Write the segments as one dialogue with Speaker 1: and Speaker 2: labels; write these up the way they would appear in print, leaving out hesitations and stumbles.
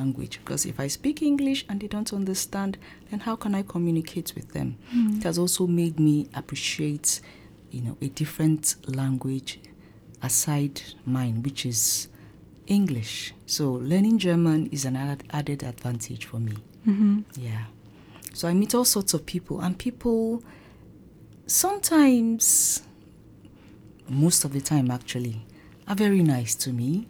Speaker 1: language, because if I speak English and they don't understand, then how can I communicate with them? It has also made me appreciate, a different language aside mine, which is English. So learning German is an added advantage for me. Yeah. So I meet all sorts of people, and people sometimes, most of the time actually, are very nice to me.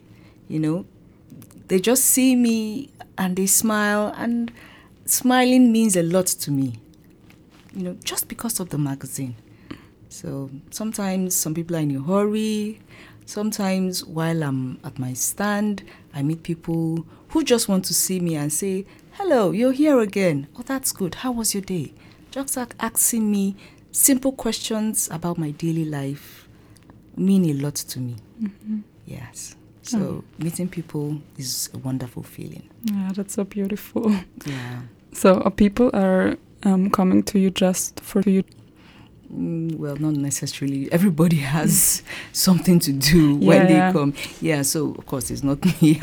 Speaker 1: They just see me and they smile, and smiling means a lot to me, just because of the magazine. So sometimes some people are in a hurry. Sometimes while I'm at my stand, I meet people who just want to see me and say, "Hello, you're here again. Oh, that's good. How was your day?" Just asking me simple questions about my daily life mean a lot to me. Yes. So meeting people is a wonderful feeling.
Speaker 2: Yeah, that's so beautiful.
Speaker 1: Yeah.
Speaker 2: So people are coming to you just for you?
Speaker 1: Well, not necessarily. Everybody has something to do when they come. Yeah, so of course it's not me.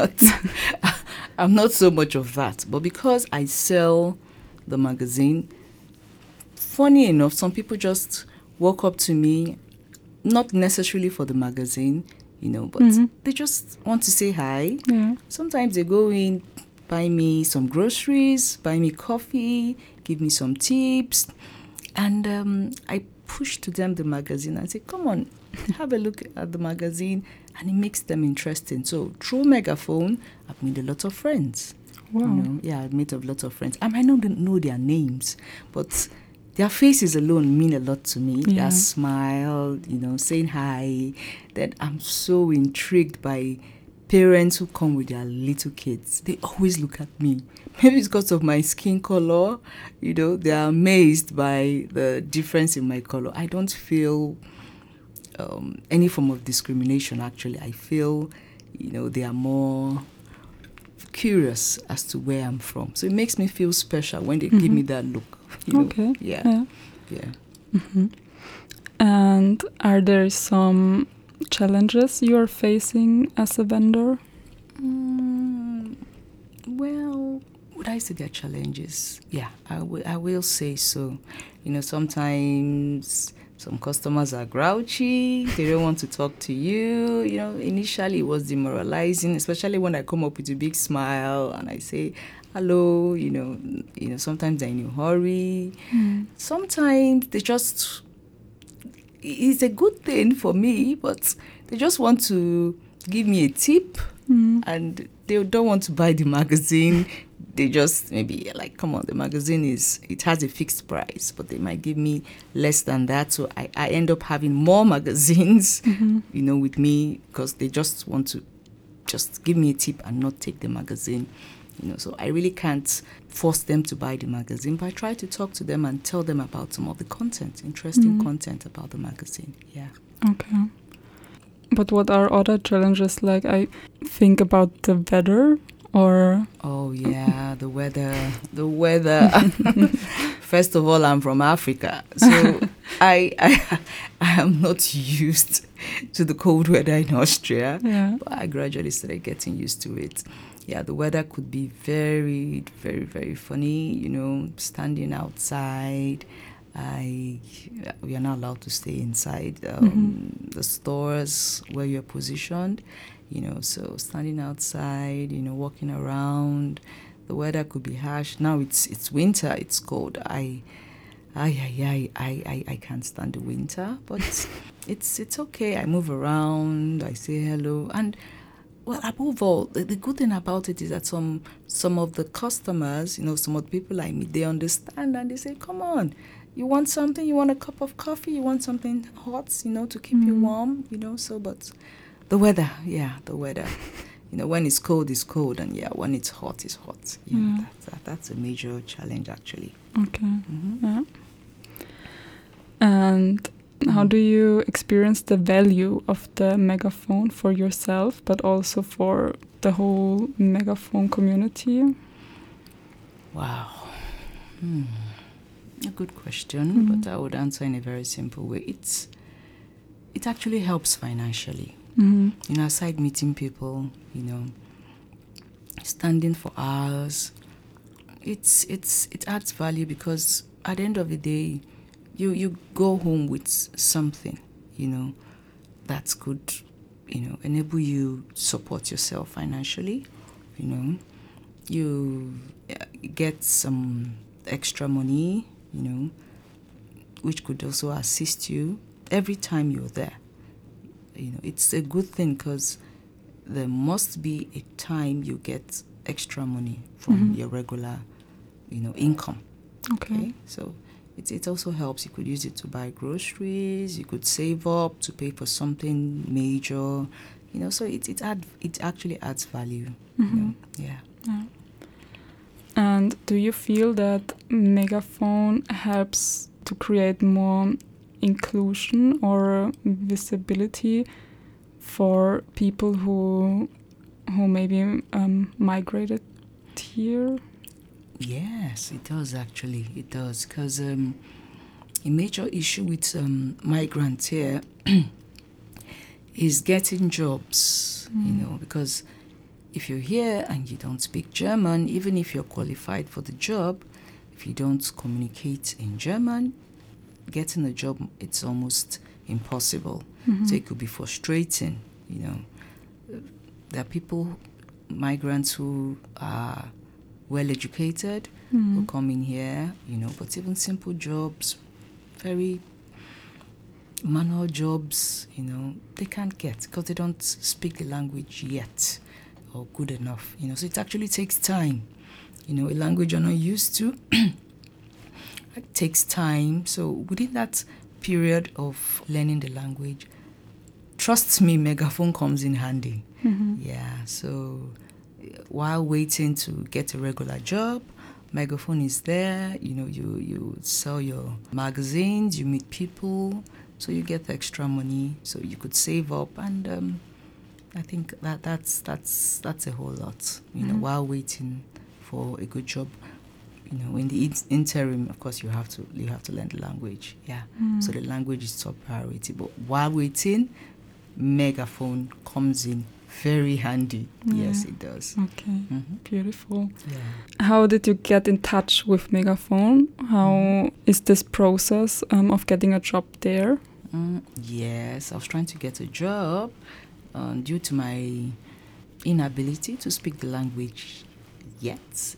Speaker 1: I'm not so much of that. But because I sell the magazine, funny enough, some people just walk up to me, not necessarily for the magazine, but they just want to say hi.
Speaker 2: Yeah.
Speaker 1: Sometimes they go in, buy me some groceries, buy me coffee, give me some tips. And I push to them the magazine and say, "Come on, have a look at the magazine." And it makes them interesting. So through Megaphone, I've made a lot of friends.
Speaker 2: Wow.
Speaker 1: I've made a lot of friends. I might not know their names, but their faces alone mean a lot to me.
Speaker 2: Yeah.
Speaker 1: Their smile, saying hi. Then I'm so intrigued by parents who come with their little kids. They always look at me. Maybe it's because of my skin color. They're amazed by the difference in my color. I don't feel any form of discrimination, actually. I feel, they are more curious as to where I'm from. So it makes me feel special when they give me that look.
Speaker 2: Okay.
Speaker 1: Yeah.
Speaker 2: And are there some challenges you are facing as a vendor?
Speaker 1: Well, would I say there are challenges? Yeah, I will say so. Sometimes some customers are grouchy. They don't want to talk to you. Initially it was demoralizing, especially when I come up with a big smile and I say, "Hello," sometimes they're in a hurry. Sometimes they just, it's a good thing for me, but they just want to give me a tip and they don't want to buy the magazine. They just maybe like, "Come on, the magazine it has a fixed price," but they might give me less than that. So I end up having more magazines, with me, because they just want to just give me a tip and not take the magazine. So I really can't force them to buy the magazine, but I try to talk to them and tell them about some of the content, interesting content about the magazine. Yeah.
Speaker 2: Okay. But what are other challenges? Like, I think about the weather, or...
Speaker 1: Oh, yeah, the weather. First of all, I'm from Africa, so I am not used to the cold weather in Austria.
Speaker 2: Yeah.
Speaker 1: But I gradually started getting used to it. Yeah, the weather could be very, very, very funny, standing outside. We are not allowed to stay inside the stores where you're positioned, so standing outside, walking around. The weather could be harsh. Now it's winter, it's cold. I can't stand the winter, but it's okay. I move around, I say hello, and well, above all, the good thing about it is that some of the customers, some of the people I meet, they understand and they say, "Come on, you want something? You want a cup of coffee? You want something hot, to keep you warm, So, but the weather, when it's cold, it's cold, and when it's hot, it's hot. Yeah, that's a major challenge, actually.
Speaker 2: Okay. Yeah. And how do you experience the value of the Megaphone for yourself, but also for the whole Megaphone community?
Speaker 1: Wow. A good question, but I would answer in a very simple way. It actually helps financially. Aside meeting people, standing for hours. It adds value because at the end of the day, you go home with something, that could, enable you support yourself financially. You get some extra money, which could also assist you every time you're there. It's a good thing because there must be a time you get extra money from your regular, income.
Speaker 2: Okay.
Speaker 1: So it also helps. You could use it to buy groceries. You could save up to pay for something major. So it actually adds value. Yeah.
Speaker 2: And do you feel that Megaphone helps to create more inclusion or visibility for people who maybe migrated here?
Speaker 1: Yes, it does actually. It does because a major issue with migrants here is getting jobs. Because if you're here and you don't speak German, even if you're qualified for the job, if you don't communicate in German, getting a job, it's almost impossible. So it could be frustrating. There are people, migrants who are well educated, who come in here, but even simple jobs, very manual jobs, they can't get because they don't speak the language yet or good enough. So it actually takes time. A language you're not used to, it takes time. So within that period of learning the language, trust me, Megaphone comes in handy. Yeah, so while waiting to get a regular job, Megaphone is there. You sell your magazines, you meet people, so you get extra money, so you could save up, and I think that's a whole lot. While waiting for a good job, in the interim, of course, you have to learn the language. Yeah, so the language is top priority. But while waiting, Megaphone comes in very handy. Yes, it does.
Speaker 2: Okay, beautiful.
Speaker 1: Yeah.
Speaker 2: How did you get in touch with Megaphone? How is this process of getting a job there?
Speaker 1: Yes, I was trying to get a job due to my inability to speak the language yet.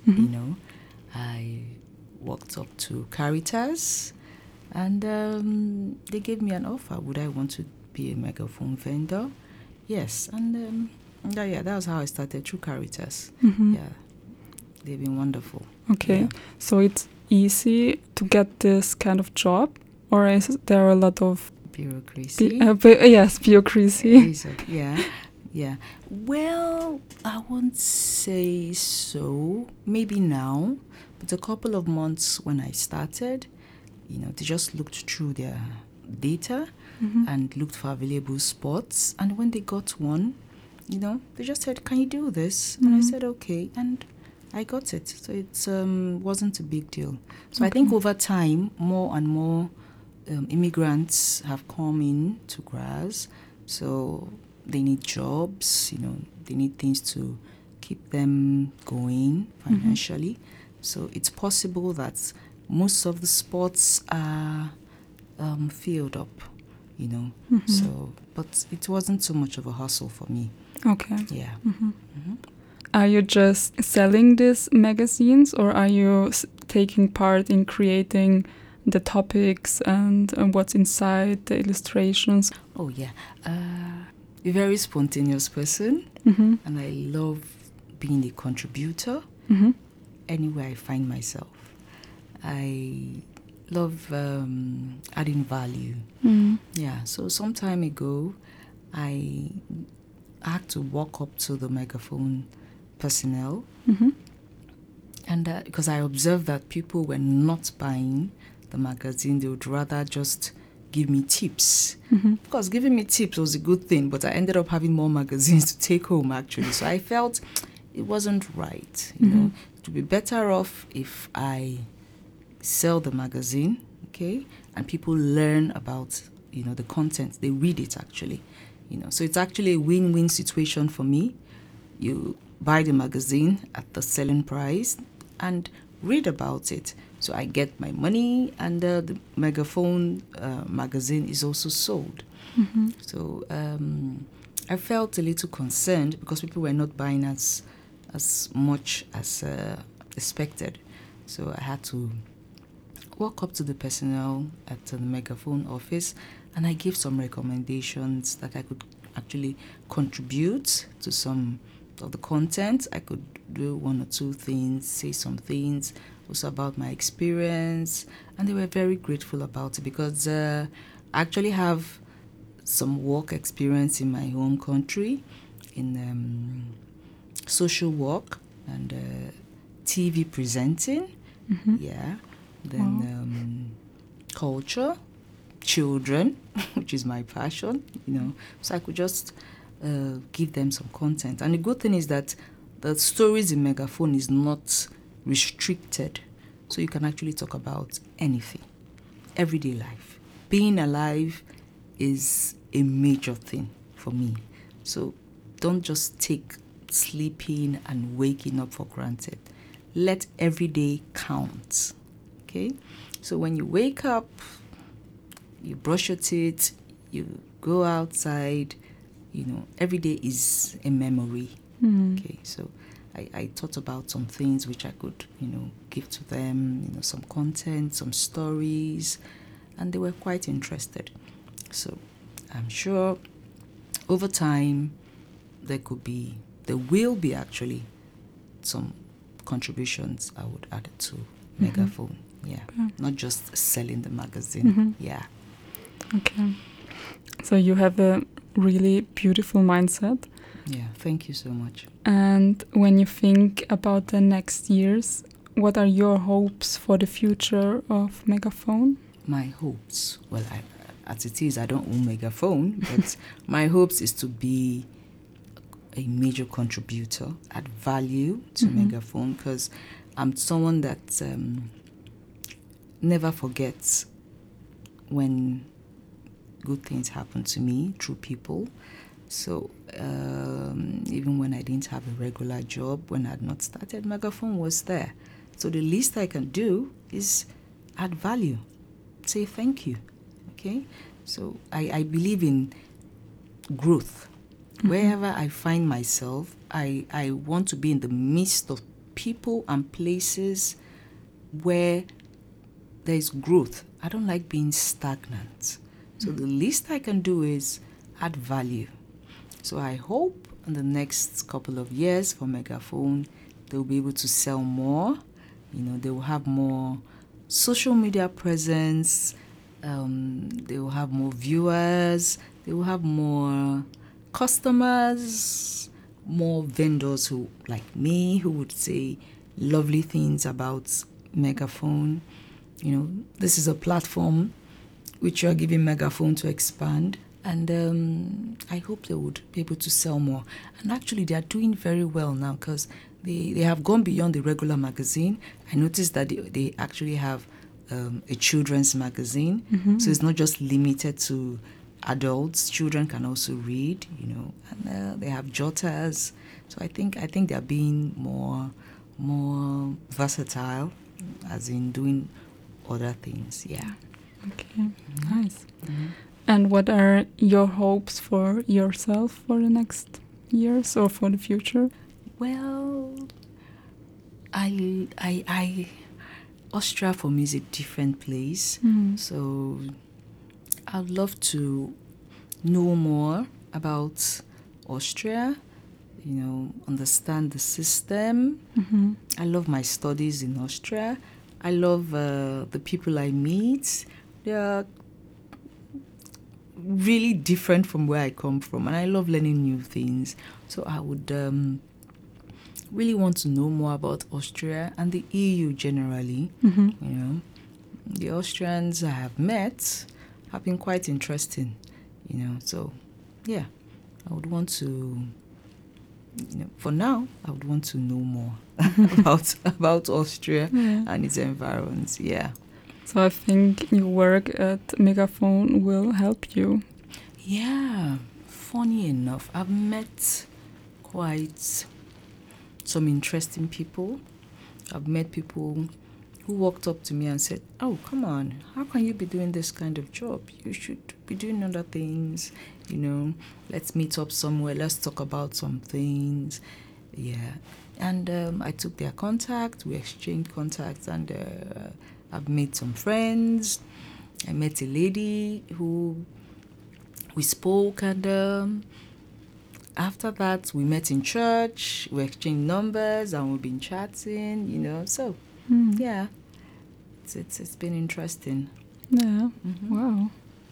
Speaker 1: I walked up to Caritas and they gave me an offer. Would I want to be a Megaphone vendor? Yes, and that was how I started, through Caritas. Yeah, they've been wonderful.
Speaker 2: Okay,
Speaker 1: yeah.
Speaker 2: So it's easy to get this kind of job, or is there a lot of
Speaker 1: bureaucracy?
Speaker 2: Yes, bureaucracy.
Speaker 1: Yeah. Well, I won't say so. Maybe now, but a couple of months when I started, they just looked through their data and looked for available spots. And when they got one, they just said, "Can you do this?" And I said, "Okay," and I got it. So it wasn't a big deal. So I think over time, more and more immigrants have come in to Graz. So they need jobs, they need things to keep them going financially. So it's possible that most of the spots are filled up, So, but it wasn't so much of a hassle for me.
Speaker 2: Okay.
Speaker 1: Yeah.
Speaker 2: Are you just selling these magazines, or are you taking part in creating the topics and what's inside the illustrations?
Speaker 1: Oh, yeah. A very spontaneous person, and I love being a contributor anywhere I find myself. I love adding value. Yeah, so some time ago, I had to walk up to the Megaphone personnel, and because I observed that people were not buying the magazine, they would rather just give me tips. Of course, giving me tips was a good thing, but I ended up having more magazines to take home, actually. So I felt it wasn't right. It would be better off if I sell the magazine, okay, and people learn about, the content. They read it, actually. So it's actually a win-win situation for me. You buy the magazine at the selling price and read about it. So I get my money, and the Megaphone magazine is also sold.
Speaker 2: Mm-hmm.
Speaker 1: So I felt a little concerned because people were not buying as much as expected. So I had to walk up to the personnel at the Megaphone office, and I gave some recommendations that I could actually contribute to some of the content. I could do one or two things, say some things also about my experience, and they were very grateful about it because I actually have some work experience in my home country in social work and TV presenting.
Speaker 2: Mm-hmm.
Speaker 1: Yeah. Then culture, children, which is my passion, So I could just give them some content. And the good thing is that the stories in Megaphone is not restricted. So you can actually talk about anything, everyday life. Being alive is a major thing for me. So don't just take sleeping and waking up for granted. Let every day count. Okay? So when you wake up, you brush your teeth, you go outside, every day is a memory.
Speaker 2: Mm.
Speaker 1: Okay, so I thought about some things which I could, give to them, some content, some stories, and they were quite interested. So I'm sure over time there will be actually some contributions I would add to Megaphone. Yeah,
Speaker 2: Okay.
Speaker 1: not just selling the magazine.
Speaker 2: Mm-hmm.
Speaker 1: Yeah.
Speaker 2: Okay. So you have a really beautiful mindset.
Speaker 1: Yeah, thank you so much.
Speaker 2: And when you think about the next years, what are your hopes for the future of Megaphone?
Speaker 1: My hopes, well, as it is, I don't own Megaphone, but my hopes is to be a major contributor, add value to Megaphone, because I'm someone that never forgets when good things happen to me through people. So even when I didn't have a regular job, when I had not started, Megaphone was there. So the least I can do is add value, say thank you. Okay? So I believe in growth. Wherever I find myself, I want to be in the midst of people and places where there is growth. I don't like being stagnant. So the least I can do is add value. So I hope in the next couple of years for Megaphone, they'll be able to sell more. They will have more social media presence. They will have more viewers. They will have more customers, more vendors who, like me, who would say lovely things about Megaphone. This is a platform which you are giving Megaphone to expand. And I hope they would be able to sell more. And actually, they are doing very well now because they have gone beyond the regular magazine. I noticed that they actually have a children's magazine. So it's not just limited to adults. Children can also read, and they have jotters. So I think they are being more versatile, as in doing other things. Yeah.
Speaker 2: Okay, nice. And what are your hopes for yourself for the next years or for the future?
Speaker 1: Well, Austria for me is a different place. So I'd love to know more about Austria, understand the system. I love my studies in Austria. I love the people I meet. They are really different from where I come from, and I love learning new things. So I would really want to know more about Austria and the EU generally. The Austrians I have met have been quite interesting, So, yeah, I would want to. For now, I would want to know more about Austria and its environs. Yeah.
Speaker 2: So I think your work at Megaphone will help you.
Speaker 1: Yeah. Funny enough, I've met quite some interesting people. I've met people who walked up to me and said, "Oh, come on, how can you be doing this kind of job? You should be doing other things, let's meet up somewhere, let's talk about some things." Yeah. And I took their contact, we exchanged contacts, and I've made some friends. I met a lady who we spoke, and after that, we met in church, we exchanged numbers, and we've been chatting, so yeah, it's been interesting.
Speaker 2: Yeah. Wow.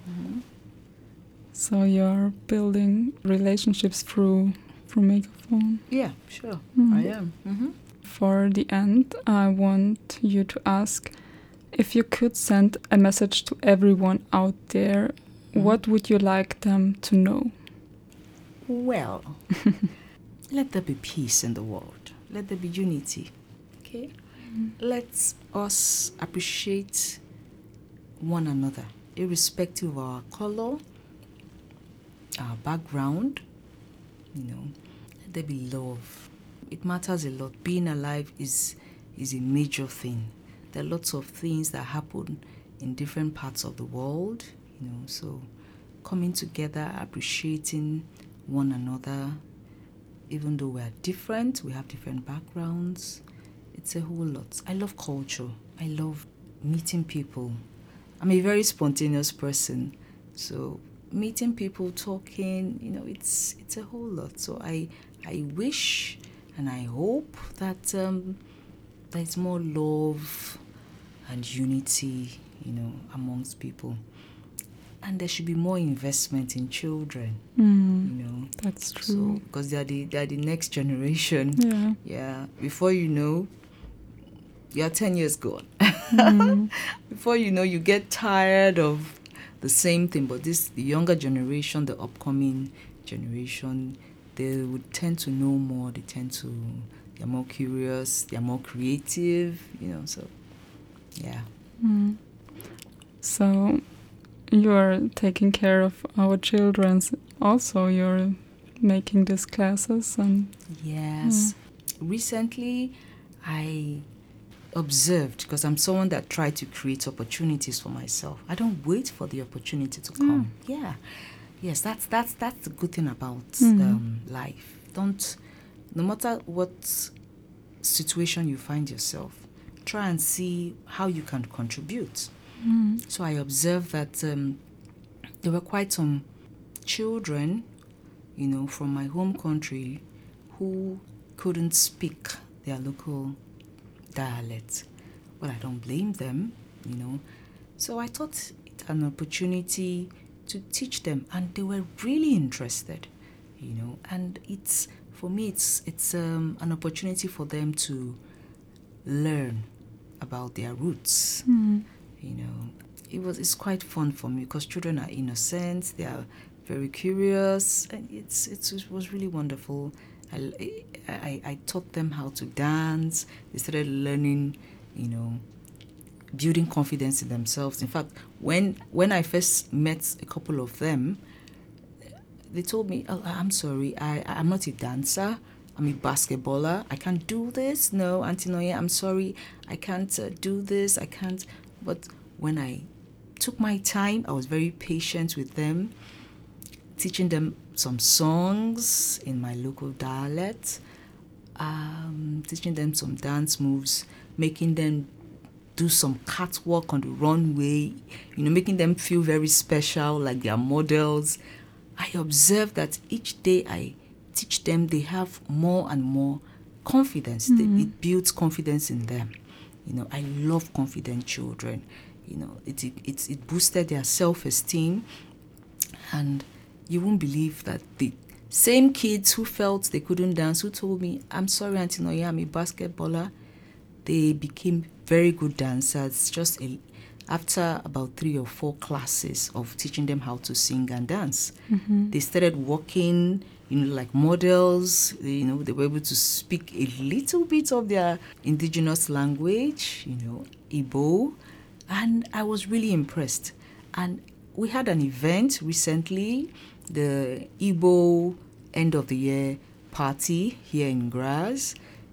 Speaker 2: So you're building relationships through Megaphone.
Speaker 1: Yeah, sure, I am.
Speaker 2: For the end, I want you to ask, if you could send a message to everyone out there, what would you like them to know?
Speaker 1: Well, let there be peace in the world. Let there be unity. Okay? Let us appreciate one another, irrespective of our color, our background. Let there be love. It matters a lot. Being alive is a major thing. There are lots of things that happen in different parts of the world, so coming together, appreciating one another, even though we are different, we have different backgrounds. It's a whole lot. I love culture. I love meeting people. I'm a very spontaneous person, so meeting people, talking, it's a whole lot. So I wish and I hope that there's more love and unity, amongst people. And there should be more investment in children,
Speaker 2: That's true.
Speaker 1: So, because they are the next generation.
Speaker 2: Yeah.
Speaker 1: Yeah. Before you know, you're 10 years gone. Before you know, you get tired of the same thing. But the younger generation, the upcoming generation, they would tend to know more. They're more curious. They're more creative. So, yeah.
Speaker 2: So you're taking care of our children. Also, you're making these classes and
Speaker 1: yes. Recently, I observed, because I'm someone that tried to create opportunities for myself. I don't wait for the opportunity to come. Yeah. Yes, that's the good thing about life. No matter what situation you find yourself, try and see how you can contribute. So I observed that there were quite some children, from my home country who couldn't speak their local dialect. Well, I don't blame them, So I thought it an opportunity to teach them, and they were really interested, And for me, it's an opportunity for them to learn about their roots. It's quite fun for me because children are innocent, they are very curious, and it was really wonderful. I taught them how to dance. They started learning, building confidence in themselves. In fact, when I first met a couple of them, they told me, "Oh, I'm sorry, I'm not a dancer. I'm a basketballer. I can't do this. No, Auntie Noye, I'm sorry. I can't do this. I can't." But when I took my time, I was very patient with them, teaching them some songs in my local dialect, teaching them some dance moves, making them do some catwalk on the runway, making them feel very special, like they are models. I observed that each day I teach them, they have more and more confidence. It builds confidence in them. I love confident children. It boosted their self-esteem, and you won't believe that the same kids who felt they couldn't dance, who told me, "I'm sorry, Auntie Noye, I'm a basketballer," they became very good dancers just after about 3 or 4 classes of teaching them how to sing and dance. They started walking, like models. They were able to speak a little bit of their indigenous language, Igbo, and I was really impressed. And we had an event recently, the Igbo end of the year party here in Graz.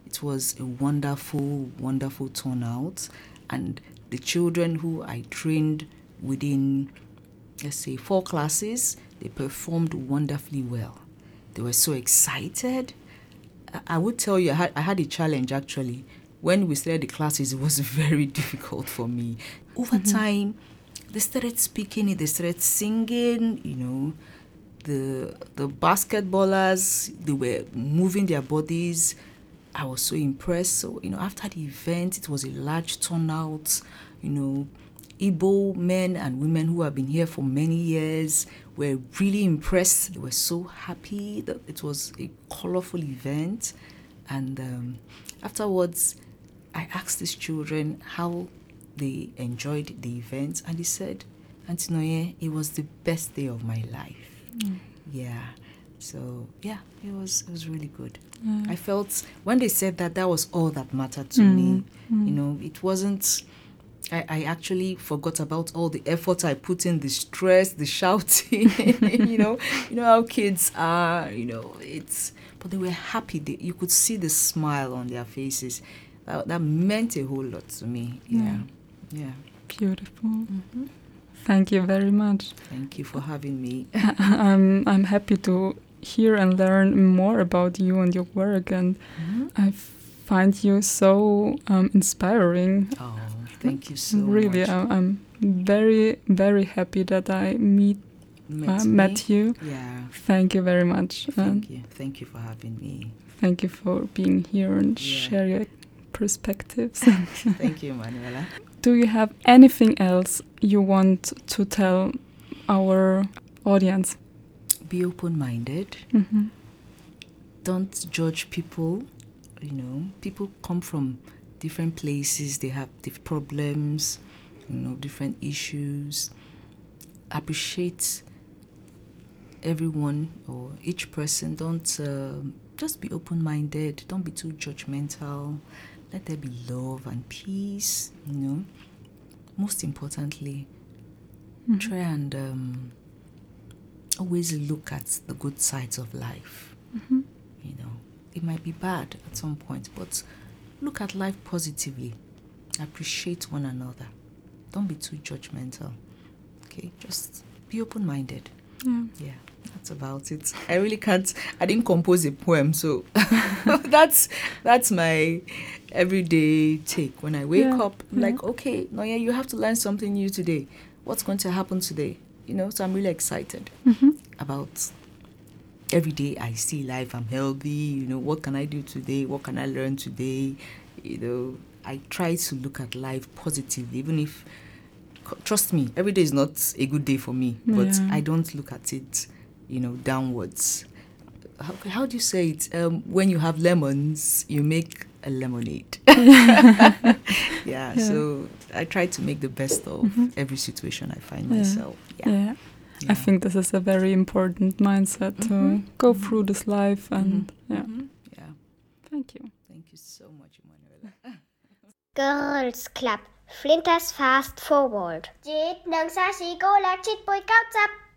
Speaker 1: it was a wonderful, wonderful turnout. And the children who I trained within, let's say, 4 classes, they performed wonderfully well. They were so excited. I would tell you, I had a challenge actually. When we started the classes, it was very difficult for me. Over time, they started speaking, they started singing, the basketballers, they were moving their bodies. I was so impressed. So, after the event, it was a large turnout. Igbo men and women who have been here for many years were really impressed. They were so happy that it was a colorful event. And afterwards, I asked these children how they enjoyed the event, and they said, Auntie Noye, it was the best day of my life. Yeah. So, yeah, it was really good. I felt when they said that was all that mattered to me. It wasn't, I actually forgot about all the effort I put in, the stress, the shouting, you know how kids are, but they were happy. You could see the smile on their faces. That meant a whole lot to me. Yeah.
Speaker 2: Beautiful. Thank you very much.
Speaker 1: Thank you for having me.
Speaker 2: I'm happy to hear and learn more about you and your work, and I find you so inspiring.
Speaker 1: Oh, thank you so
Speaker 2: really,
Speaker 1: much.
Speaker 2: I'm very, very happy that I met you.
Speaker 1: Yeah.
Speaker 2: Thank you very much.
Speaker 1: Thank you for having me.
Speaker 2: Thank you for being here and share your perspectives.
Speaker 1: Thank you, Manuela.
Speaker 2: Do you have anything else you want to tell our audience?
Speaker 1: Be open-minded. Don't judge people. People come from different places. They have different problems, different issues. Appreciate everyone or each person. Don't just be open-minded. Don't be too judgmental. Let there be love and peace. Most importantly, try and always look at the good sides of life. It might be bad at some point, but look at life positively. Appreciate one another. Don't be too judgmental. Okay, just be open-minded. Yeah, that's about it. I didn't compose a poem, so that's my everyday take. When I wake up, I'm like, okay, Noye, you have to learn something new today. What's going to happen today? So I'm really excited about every day I see life. I'm healthy. What can I do today? What can I learn today? I try to look at life positively, even if, trust me, every day is not a good day for me, but I don't look at it, downwards. How do you say it? When you have lemons, you make a lemonade. So I try to make the best of every situation I find myself. Yeah.
Speaker 2: I think this is a very important mindset to go through this life, and Thank you.
Speaker 1: Thank you so much, Emanuela.
Speaker 3: Girls Club Flinders Fast Forward ជីតនឹងសាស៊ីគោលាក់ជីតពួយកោតចាប់